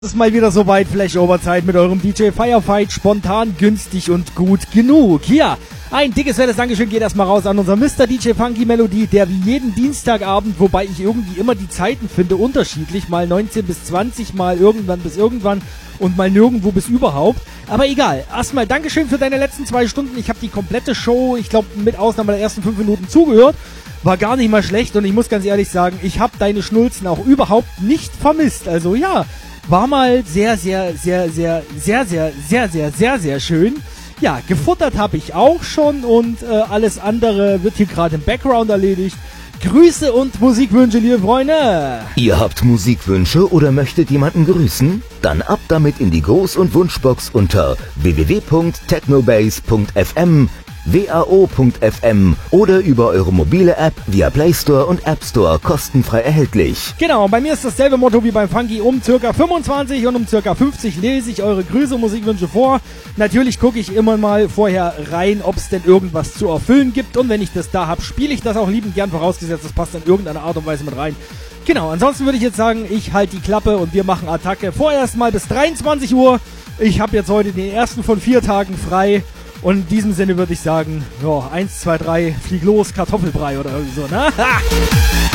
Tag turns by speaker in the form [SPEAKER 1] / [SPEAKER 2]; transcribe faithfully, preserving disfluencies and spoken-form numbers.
[SPEAKER 1] Es ist mal wieder soweit, Flash-Over-Zeit mit eurem D J Firefight, spontan, günstig und gut genug. Ja, ein dickes, fettes Dankeschön geht erstmal raus an unser Mister D J Funky Melody, der wie jeden Dienstagabend, wobei ich irgendwie immer die Zeiten finde, unterschiedlich, mal neunzehn bis zwanzig, mal irgendwann bis irgendwann und mal nirgendwo bis überhaupt. Aber egal, erstmal Dankeschön für deine letzten zwei Stunden. Ich habe die komplette Show, ich glaube mit Ausnahme der ersten fünf Minuten zugehört. War gar nicht mal schlecht und ich muss ganz ehrlich sagen, ich habe deine Schnulzen auch überhaupt nicht vermisst. Also ja, war mal sehr, sehr, sehr, sehr, sehr, sehr, sehr, sehr, sehr, sehr schön. Ja, gefuttert habe ich auch schon und äh, alles andere wird hier gerade im Background erledigt. Grüße und Musikwünsche, liebe Freunde.
[SPEAKER 2] Ihr habt Musikwünsche oder möchtet jemanden grüßen? Dann ab damit in die Gruß- und Wunschbox unter w w w punkt technobase punkt f m, w a o punkt f m oder über eure mobile App via Play Store und App Store kostenfrei erhältlich.
[SPEAKER 1] Genau, bei mir ist dasselbe Motto wie beim Funky. Um circa fünfundzwanzig und um circa fünfzig lese ich eure Grüße und Musikwünsche vor. Natürlich gucke ich immer mal vorher rein, ob es denn irgendwas zu erfüllen gibt. Und wenn ich das da habe, spiele ich das auch liebend gern, vorausgesetzt, das passt in irgendeiner Art und Weise mit rein. Genau, ansonsten würde ich jetzt sagen, ich halte die Klappe und wir machen Attacke. Vorerst mal bis dreiundzwanzig Uhr. Ich habe jetzt heute den ersten von vier Tagen frei. Und in diesem Sinne würde ich sagen, ja, eins, zwei, drei, flieg los, Kartoffelbrei oder irgendwie so, ne? Ha!